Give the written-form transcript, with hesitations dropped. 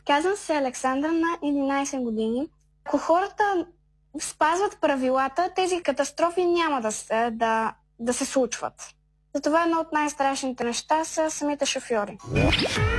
Казвам се Александър, на 11 години. Ако хората спазват правилата, тези катастрофи няма да се случват. Затова едно от най-страшните неща са самите шофьори.